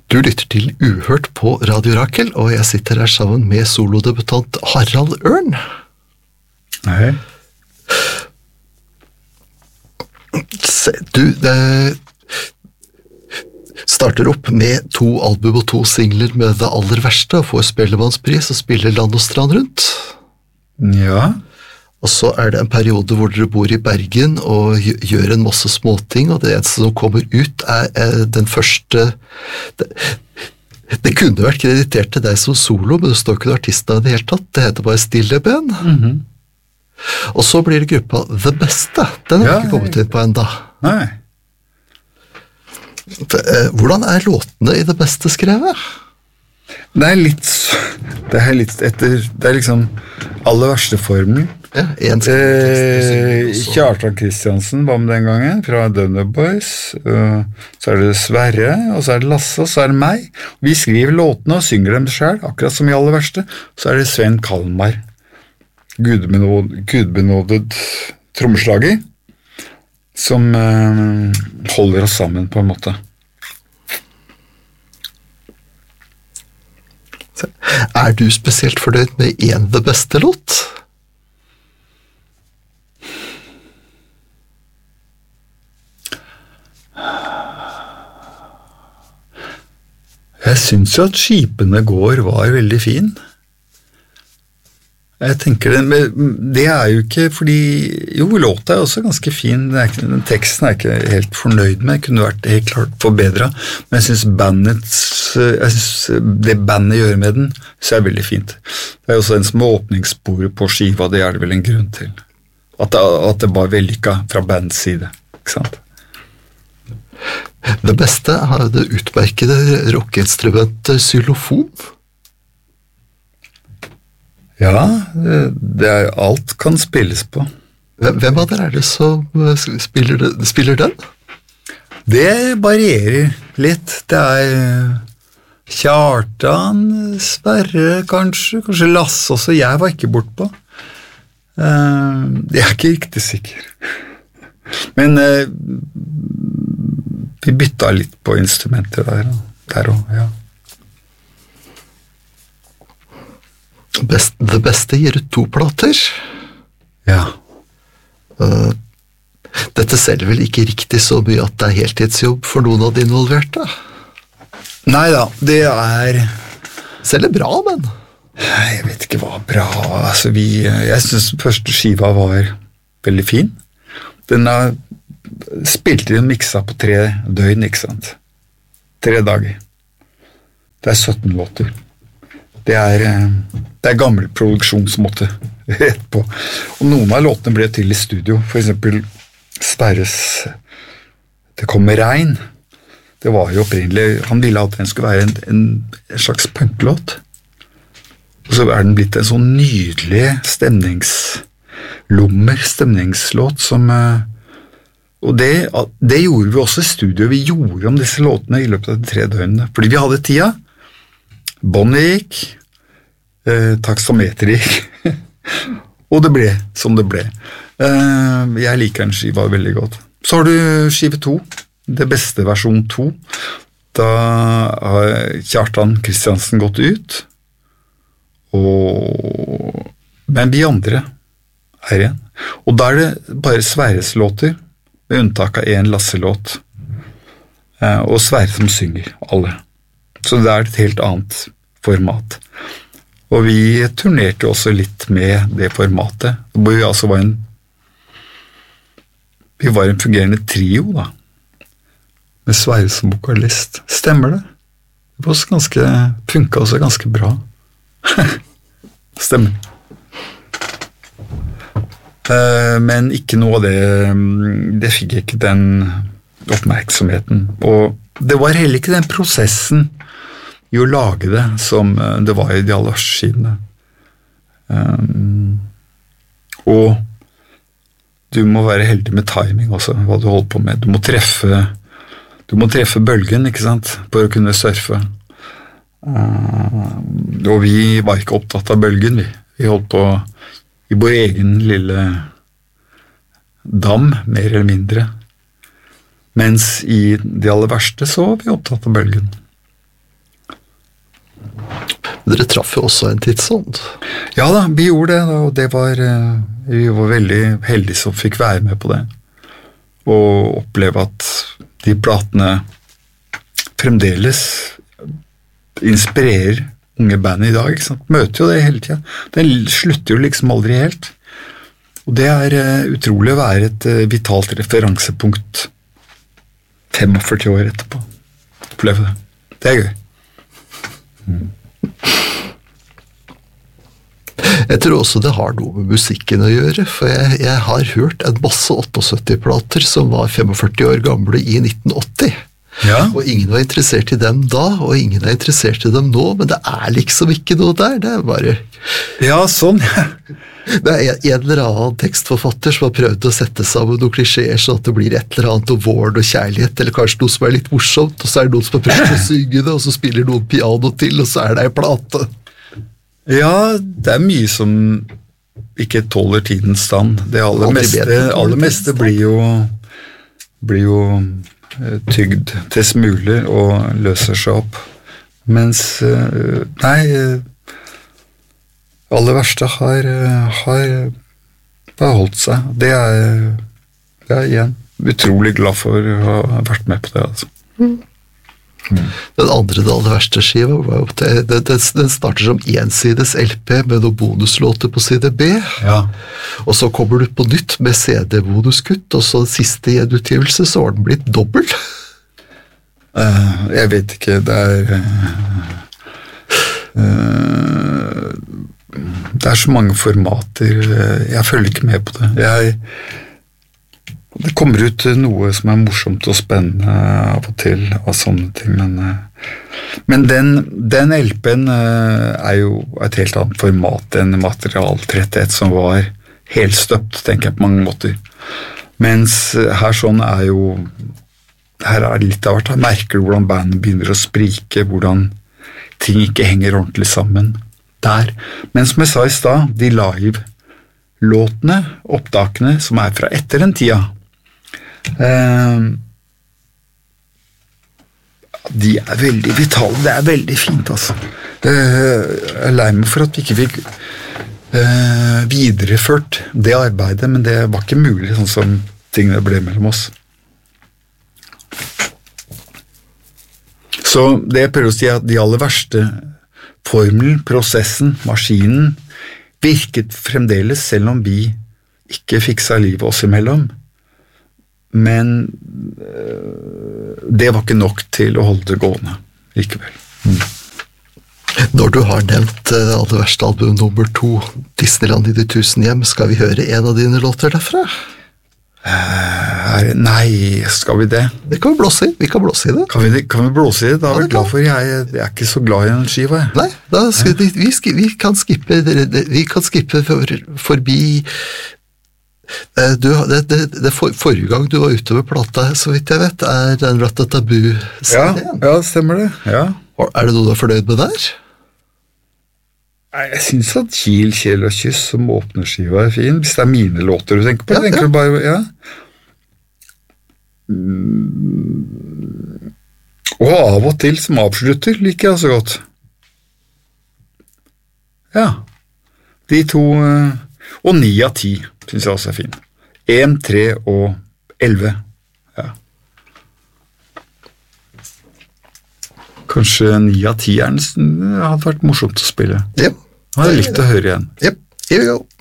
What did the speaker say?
Du lytter til Uhørt på Radio Rakel, og jeg sitter her sammen med solodebutant Harald Ørn. Hei. Du starter opp med 2 album og 2 singler med det aller verste, og får Spellemannspris og spiller land og strand rundt. Ja. Og så det en periode hvor dere bor i Bergen og gjør en masse småting, og det eneste som kommer ut den første... Det kunne vært kreditert til deg som solo, men det står ikke noe artisten i det hele tatt. Det heter bare Stille Ben. Og så blir det gruppa The Beste. Den har ikke kommet inn på enda. Nei. Hvordan låtene i Det Beste skrevet? Det er liksom aller verste formel. Ja, Kjartan Kristiansen var med den gangen fra Dønner Boys, så det Sverre, og så det Lasse, og så det meg. Vi skriver låtene og synger dem selv, akkurat som i aller verste. Så det Sven Kalmar, gudbenådet trommeslager, som holder oss sammen på en måte. Du spesielt fornøyd med en Det Beste låt? Jeg synes jo at Skipene går var veldig fin. Jeg tenker det, men det jo ikke fordi, jo, låta også ganske fin, den teksten jeg ikke helt fornøyd med, kunne vært helt klart forbedret, men jeg synes det bandet gjør med den, så veldig fint. Det også en som åpningssporet på skiva, det det vel en grunn til. At det var vellykket fra bandets side, ikke sant? Det Beste har det utmerkede rockeinstrumentet xylofon. Ja, det alt kan spilles på. Hvem av dere det som spiller den? Det varierer litt. Det Kjartan, Sverre kanskje Lasse også. Jeg var ikke bort på. Jeg ikke riktig sikker. Men vi bytta litt på instrumenter der også, ja. Det Beste gir ut 2 plater. Ja. Dette selger vel ikke riktig så mye at det heltidsjobb for noen av de involverte? Neida, det selger bra, men... Jeg vet ikke hva bra, altså jeg synes den første skiva var veldig fin. Den spilte de miksa på 3 døgn, ikke sant? 3 dager. Det 17 låter. Det gammel produksjonsmåte rett på. Og noen av låtene ble til i studio. For eksempel Sverres Det kommer regn. Det var jo opprinnelig, han ville at den skulle være en slags punklåt. Og så den blitt en sånn nydelig stemningslåt som... Og det gjorde vi også i studio. Vi gjorde om disse låtene i løpet av de 3 døgnene. Fordi vi hadde tida. Båndet gikk, taksameteret gikk, og det ble som det ble. Jeg liker den skiva veldig godt. Så har du skive 2, Det Beste versjon 2. Da har Kjartan Kristiansen gått ut, men vi andre igjen. Og da det bare Sverres låter, med unntak av en Lasse-låt, og Sverre som synger, alle. Så det et helt annet format. Og vi turnerte også litt med det formatet. Hvor vi altså var en fungerende trio, da. Med Sverre som vokalist. Stemmer det? Det var funket også ganske bra. Stemmer. Men ikke noe av det fikk ikke den oppmerksomheten. Og det var heller ikke den prosessen i å lage det som det var i de aller skivene. Og du må være heldig med timing også, hva du holder på med. Du må treffe bølgen, ikke sant, for å kunne surfe. Og vi var ikke opptatt av bølgen, vi holdt på i vår egen lille dam, mer eller mindre. Mens i det aller verste så var vi opptatt av bølgen. Dere traff jo også en tidsånd. Ja da, vi gjorde det, og det var, vi var veldig heldige som fikk være med på det. Og oppleve at de platene fremdeles inspirerer unge band i dag, ikke sant? Møter jo det hele tiden. Det slutter jo liksom aldri helt. Og det utrolig å være et vitalt referansepunkt 45 år etterpå. Oppleve det. Det gøy. Jeg tror også det har noe med musikken å gjøre, for jeg har hørt en masse 78-plater som var 45 år gamle i 1980. Ja. Og ingen var interessert i dem da, og ingen er interessert i dem nå, men det liksom ikke noe der, det bare... Ja, sånn, ja. Det en eller annen tekstforfatter som har prøvd å sette sammen noen klisjeer så at det blir et eller annet om våren og kjærlighet, eller kanskje noe som litt morsomt, og så det noen som har prøvd å synge det, og så spiller noen piano til, og så det en plate. Ja, det mye som ikke tåler tidens stand. Det aller meste blir jo tygd til smuler og løser seg opp. Mens, aller verste har holdt seg. Det er igjen utrolig glad for å ha vært med på det, altså. Den andre, det aller verste skiva var jo den starter som ensides LP med noen bonuslåter på side B, ja. Og så kommer du på nytt med CD-bonuskutt, og så siste gjenutgivelse så var den blitt dobbelt. Jeg vet ikke, det så mange formater, jeg følger ikke med på det. Det kommer ut noe som morsomt og spennende av og til, av sånne ting, men den LP-en jo et helt annet format enn materialtretthet som var helt støpt, tenker jeg på mange måter. Mens her sånn jo, her det litt av hvert, her merker du hvordan bandet begynner å sprike, hvordan ting ikke henger ordentlig sammen der. Men som jeg sa i sted, de live-låtene, opptakene, som fra etter den tida, de veldig vitale, det veldig fint, altså. Jeg lei meg for at vi ikke fikk videreført det arbeidet, men det var ikke mulig, sånn som tingene ble mellom oss. Så det jeg prøver å si at de aller verste formelen, prosessen, maskinen virket fremdeles, selv om vi ikke fiksa livet oss imellom. Men det var ikke nok til å holde det gående likevel. Når du har nevnt aller verste album nummer 2, Disneyland i de 1000 hjem, skal vi høre en av dine låter derfra? Nei, skal vi det? Det kan vi blåse i, det. Kan vi blåse i det? Da er jeg glad for, jeg ikke så glad i en skiva. Nei, vi kan skippe forbi... forrige gang du var ute med plata, så vidt jeg vet, den Ratatabu-serien. Ja, stemmer det. Ja. Det noe du fornøyd med der? Jeg synes at Kiel, Kjell og Kyss som åpnerskiva fin, hvis det mine låter du tenker på. Jeg tenker bare, ja. Og av og til som avslutter liker jeg så godt. Ja. De to, og 9 av 10 synes jeg også fin. 1, 3 og 11. Ja. Kanskje 9 av 10 hadde vært morsomt å spille. Yep. Jeg hadde likt å høre igjen. Yep, here we go.